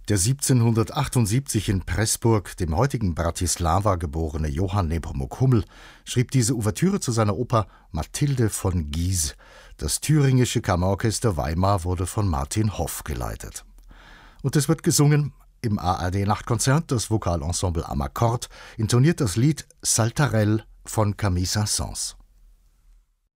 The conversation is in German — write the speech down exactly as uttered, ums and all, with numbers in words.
Der siebzehnhundertachtundsiebzig in Pressburg, dem heutigen Bratislava, geborene Johann Nepomuk Hummel schrieb diese Ouvertüre zu seiner Oper Mathilde von Guise. Das Thüringische Kammerorchester Weimar wurde von Martin Hoff geleitet. Und es wird gesungen im A R D-Nachtkonzert. Das Vokalensemble Amakord intoniert das Lied Saltarell von Camille Saint-Saëns.